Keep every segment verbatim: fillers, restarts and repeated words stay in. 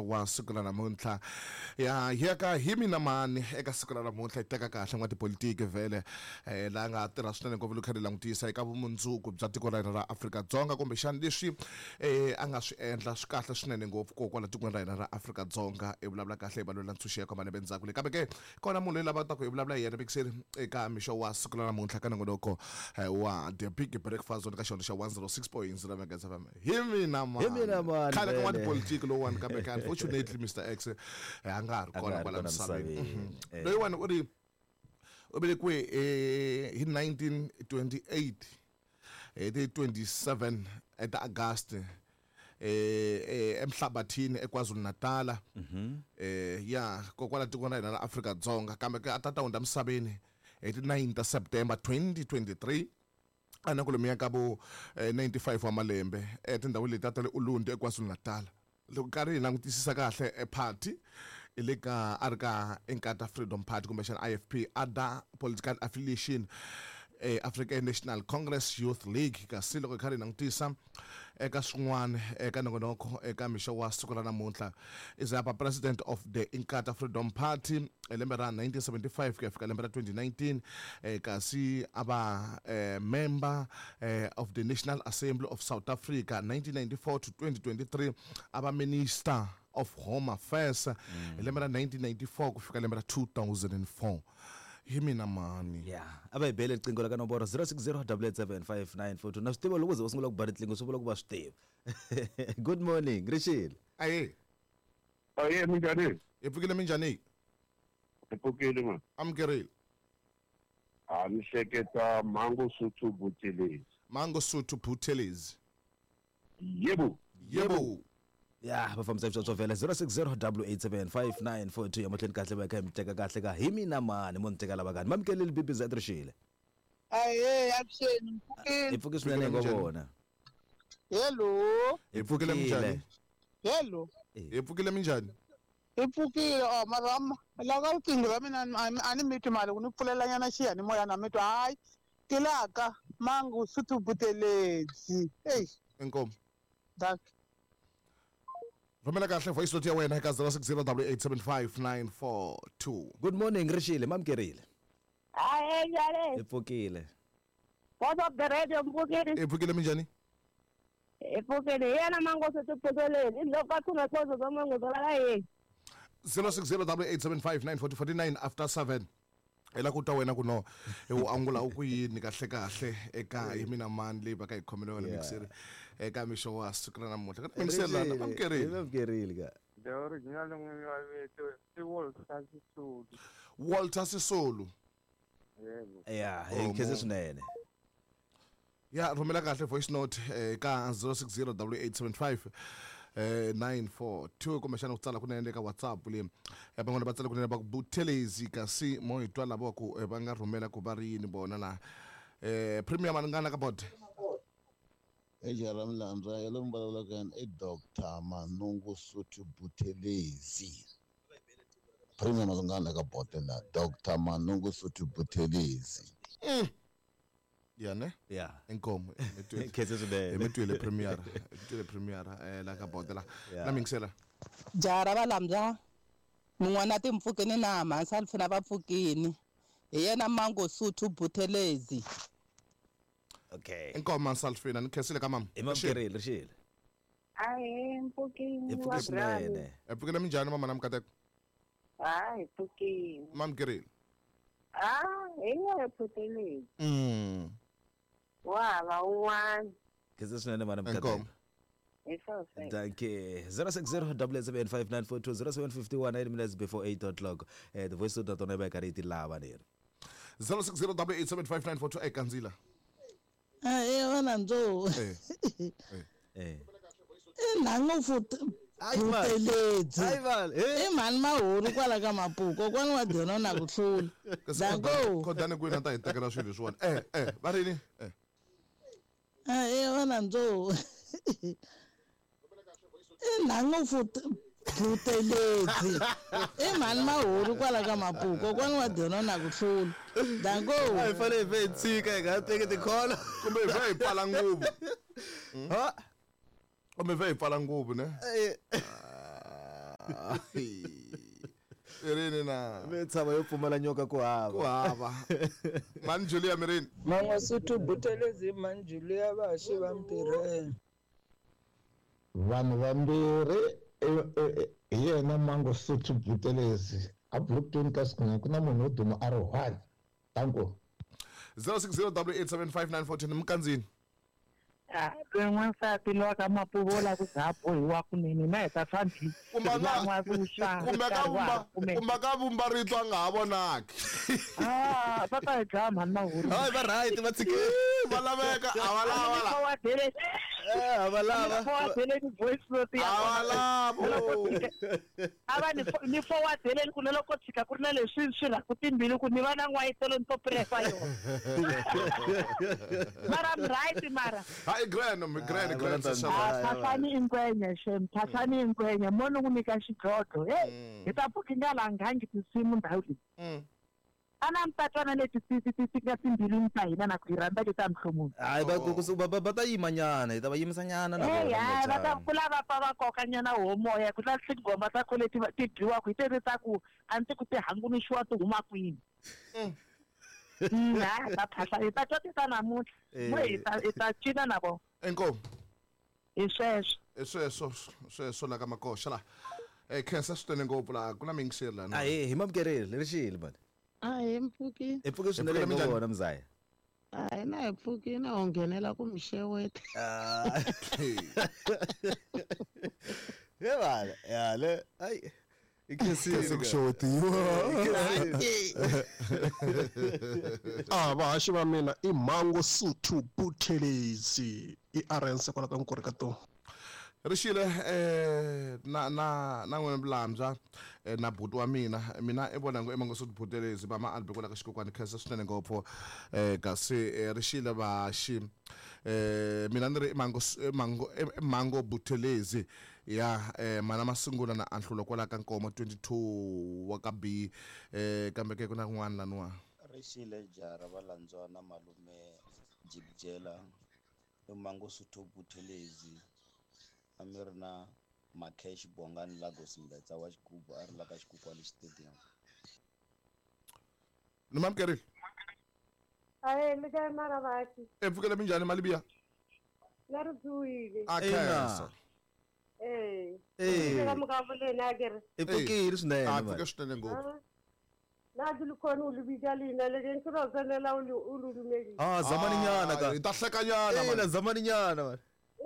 wa siku la namuntlha ya hiyaka himi namani eka siku la namuntlha iteka kahle ngwa tipolitiki vele eh la nga tirha swinene ngopfu loko khari langutisa eka vumundzuku bya tiko ra hina ra Afrika-Dzonga kumbe xana leswi eh a nga swi endla swi kahle swinene ngopfu ko kwala tikweni ra hina ra Afrika-Dzonga e vulavula kahle balwela ntshunxeko mane bendzhaku le kambe ke kona munhu lava ta ku hi vulavula yena bikiseri eka misho wa siku la namuntlha ka nongonoko wa the big breakfast on ka xona xa one oh six point zero Mega F M himi namani himi namani khale ka n'wati politiki lowu wani kambe ka unfortunately Mister X eh a nga ha ri kona kwala misaveni loyi wani u ri u velekiwe hi nineteen twenty-eight hi ti twenty-seven at August eh eMhlabathini eKwaZulu Natal eh ya kokwala tikona hina la Afrika-Dzonga kambe ke atata unda misaveni hi ti ninth September twenty twenty-three ana ku lomiya ka bo ninety-five wa malembe etindhawu leti tatale uLundi eKwaZulu Natal loko karhi hi langutisisa kahle e party ile ka arika Inkatha Freedom Party kumbe xana I F P ada political affiliation eh African National Congress Youth League kasi loko khari nangutisa eka swin'wana eka nongonoko eka misho wa siku ra namuntlha is a president of the Inkatha Freedom Party lembe ra nineteen seventy-five ku fika lembe ra twenty nineteen eh kasi aba eh, member eh, of the National Assembly of South Africa nineteen ninety-four to twenty twenty-three aba minister of Home Affairs mm. lembe ra nineteen ninety-four ku fika lembe ra two thousand four himi namani yeah abayibhele icingo la kanomboro zero six zero eight eight seven five nine four two na sitibo lokuze usungula kubhala icingo sobulo kuba sitibo good morning Grishile aye aye minjani epukile minjani epukile ma amgerile amsheketa Mango Suthu Buthelezi Mango Suthu Buthelezi yebo yebo yeah bafamisa ifutho vele zero six zero eight eight seven five nine four two yamohleni kahle bakhe mteka kahle ka himi namani monteka labakani mamkeleli bibi zatrishile aye abusheni mfukile ipfuke swinene ngobona hello ipfukile minjani hello ipfukile minjani ipfukile oh marama la ka ucingo la mina ani mithi mali kunipfulela nyana xiya ni moya na mithi hayi tilaka Mango Suthu Buthelezi hey enkomo dak Vamela kahle voice note ya wena eka zero six zero eight eight seven five nine four two good morning Grishile mamkerile aye njale ipfukile what of the radio mpukile ipfukile minjani ipfukile yena Mango Suthu Buthelezi ndloka thuna khozo ka Mango zala yini zero six zero eight eight seven five nine four two forty-nine after seven ela ku ta wena kuno u angula ukuyini kahle kahle eka himina mani leyi baka ikhomela wena mixeri eka misho wa siku la namuntlha ka mixela na amkerile amkerile ka the original ngwaweto ti Walter Sisulu Walter Sisulu yebo yeah ikheze swinene ya rumela kahle voice note eka zero six zero eight eight seven five nine four two kumbe xana utsala kunene eka WhatsApp le ban'wana va tsala kunene ba ku Buthelezi kasi mo hitwa lavo ku va nga rhumela ku va ri yini bona la eh premium ngana ka bot ejara mlandza yalo mbalala kan e Doctor Manungu Suthu Buthelezi premium ngana ka bot la Doctor Manungu Suthu Buthelezi ya ne yeah enkomo ikheze swinene emetwele premier etwele premier eh la ka botela la mingisela jara balamza mun'wana timpfukeni na mansa alfuna bapfukini hi yena Mango Suthu Buthelezi okay enkomo salfina nikhesile ka mama emamkerile Grishile aye mpukile ipfuke swinene epfukile minjani mama namkateko hayi mpukile mamkerile ah yena Buthelezi mm wala un'wana ikheze swinene mana enkomo mkateko Exactly. Thank you. zero six zero eight eight seven five nine four two zero seven five one eight minutes before eight o'clock. Uh, the voice note on eba kariti lava nere. zero six zero eight eight seven five nine four two eh kanzila aye wena nzo eh Eh. nangu futhi Buthelezi Aival, eh. e mani mahulu kwala ka mapuko kwani wa dona na kuhlula dango kodane kwena ta hitekela swilo swona eh eh va rini eh aye wena nzo e nangu futhi Buthelezi e mani mahulu kwala ka mapuko kwani wa dona na kuhlula dango Ai fale ve tsika ga take the call. kumbe ve ipala nguvu Ha? kumbe ve ipala nguvu ne Eh. Mirini na Betshaba yo pfumala nyoka ku hava. ku hava mani Julia Mirini Mangosuthu Buthelezi mani Julia va haxi va ntirhweni. Vanhu vambirhi hi yena Mangosuthu Buthelezi a Bloemfontein ka Sikwini ku na munhu wo duma a ri one tanko zero six zero eight eight seven five nine four ten Mkandzini. Ah, n'wansati lowa ka Mapuvola ku zapo hi wa kunene na heta fambi. Kumaka vumba kumaka vumba rito a nga ha vonaki. Ah, va ta dya mhani mahuri. Hayi va right va tshike. Va laveka a va lava la. Wa dele. Eh, va lava. Wa dele ni voice note ya. A va lava. Ava ni ni forward dele ku lelo ko tshika ku ri na leswi swi ra ku timbili ku ni va na n'wayitelo ni to pressa yona. Mara I'm right mara. Hayi grand grand grand session. Phathani ingwenya shem, phathani ingwenya mona kunika xidlodlo. Hey, hi ta pfukinya langangi tinsimu ndhawu leyi. Ana mpatwana leti tisi tisi ka timbili ta hina na ku rhandza ke ta mhlomulo. Hayi va ku ku va va ta yima nyana, hi ta va yimisa nyana na vona. Eh, ya va ta kula va pa va koka nyana ho moya ku ta singoma ta koleti ti dyiwa ku ti ta ku anti ku ti hangunixiwa ti huma kwini. Na ta phahla hi ta twa namuntlha. Mo hi ta hi ta cina na vo. Enkomo. Hi sweswo. Sweswo sweswo la ka makosha la. Eh khensa switene ngopfu la ku na mingiseri la. Hayi hi mamkerele ri xile mani. A hi mpfukile. Hi pfuke swinene ngo vona mzaya. A hi na hi pfukile ho nghenela ku mixeweta. Ah. Ye bala, ya le ai ikhensi kushotiwa. Ah vahaxi va mina i Mangosuthu Buthelezi i Arendse kwala ka Nkurikato. Rishile eh na na na n'wina Vulamja na buti wa mina mina i vona ngo Mangosuthu Buthelezi va ma albe kwala ka xikokwani khensa swinene ngopfu eh kasi Rishile va xi eh mina ni ri Mango Mango Mango Buthelezi ya eh mana masungula na anhlulo kwala ka Nkomo twenty-two wa ka B eh kambe ke kuna kun'wana lanwa Rishile jara valandzwa na malume Jibjela i Mangosuthu Buthelezi amirna Makesh Bongani Lagos Mbetsa wa xigubu a ri la ka xigubu le stadium. ni mamkerele Aye le ka mara vaki. e pfukela minjhani mali biya La ri duwile. a khensa Eh. Eh. Ka muka vule na gere. I pfukile swinene a mani. pfuke swinene ngopfu Na dulu khona ulubika lina le ke ntlo zonela ululumeli. Ah, zamani nyana ka. i ta hleka nyana Eh, mani na zamani nyana mani.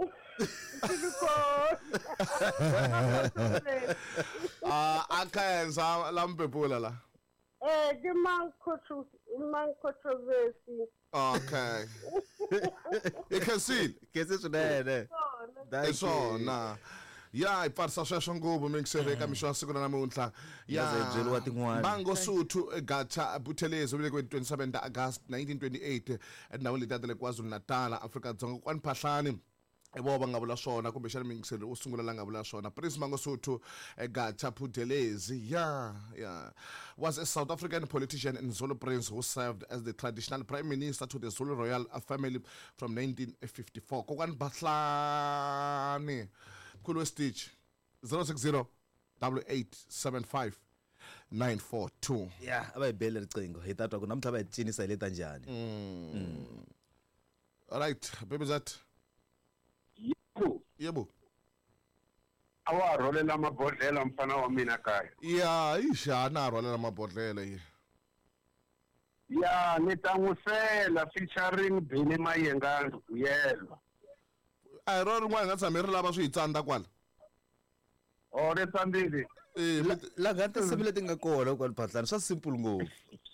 a a khensa la mpepula la Eh, di man controversy, man controversy. okay i khensile Khensi swinene. hi swona ya ipfarisa sweswo ngopfu mingiseri eka mixo ya siku na namuntlha Ya za byeliwa tin'wana. Mangosuthu Gacha Buthelezi velekiwe twenty-seven ta August nineteen twenty-eight endhawini leti ta le KwaZulu Natal Afrika-Dzonga kwani Phahlani i vo va nga vula swona kumbe xana mingiseri u sungula la nga vula swona Prince Mangosuthu Gacha Buthelezi ya ya was a South African politician and Zulu prince who served as the traditional prime minister to the Zulu royal family from nineteen fifty-four kokwani Phahlani Khulu Stitch zero six zero eight eight seven five nine four two. Ya, aba ibele ricingo. Hi ta twa ku namuntlha va hi cinisa hi leta njhani. All right, baby that. Yebo. Awa rolela mabodlela mfana wa mina kaya. Ya, ishana rolela mabodlela yi. Ya ni ta n'wi fela featuring Bini Mayengani Vuyelwa. A ro rin'wana nga tshame ri lava swi hi tsandza kwala. O ri tsandzile. Eh, La ga tinsimu leti nga kona kwala Phahlani swa simple ngopfu.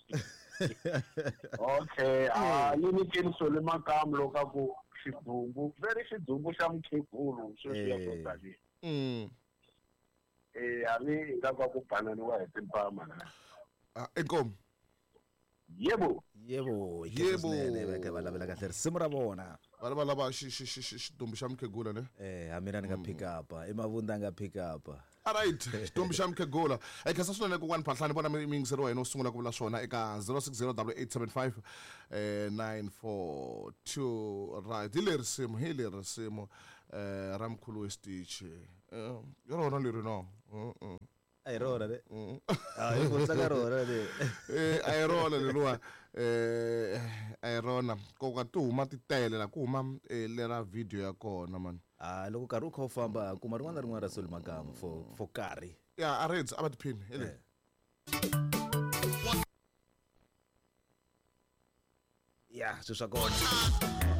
Okay, ah yini kini sole makamu loka ku xidumbu, very xidumbu xa mukhegulu sweswi ya swo tani. Mm. Eh a mi nga ka ku bananiwa hi timpama na. Ah, enkomo. Yebo, Yebo. yebo. Ke va lavela kahle risimu ra vona. Va lava lava xi xi xi xidumbu xa mukhegula ne. Eh, a mina ni nga pick up, i Mavunda nga pick up. All right, xidumbu xa mukhegula. E khasa swinene kokwani Phahlani vona mingiseri wa hina u sungula ku vula swona eka zero six zero eight eight seven five nine four two right. Hi le risimu, hi le risimu eh ra Mkhulu Stitch. Eh, yo rona leri no. Uh-uh. a hi rona le a hi vutisa ka rona le eh a hi rona leriwa eh a hi rona koka ti huma ti tele la ku huma lera video ya kona man ah loko karhi u kha u famba kuma rin'wana na rin'wana ra Solly Magama for for karhi ya arrange aba tiphini ele ya sweswa kona